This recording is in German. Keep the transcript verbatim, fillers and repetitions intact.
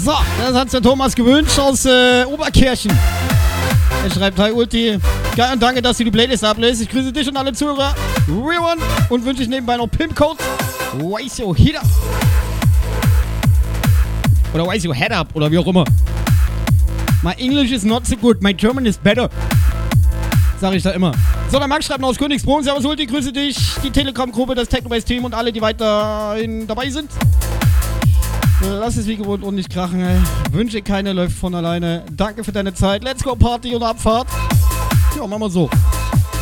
So, das hat der Thomas gewünscht aus äh, Oberkirchen. Er schreibt, hi Ulti, geil und danke, dass du die Playlist ablässt. Ich grüße dich und alle Zuhörer. Real One und wünsche dich nebenbei noch Pimp-Codes. Wise your head up. Oder wise your head up oder wie auch immer. My English is not so good, my German is better. Sag ich da immer. So, der Max schreibt noch aus Königsbrunn. Servus Ulti, grüße dich. Die Telegram-Gruppe, das Technobase-Team und alle, die weiterhin dabei sind. Lass es wie gewohnt und nicht krachen, ey. Wünsche keine läuft von alleine. Danke für deine Zeit. Let's go Party und Abfahrt. Ja, machen wir so.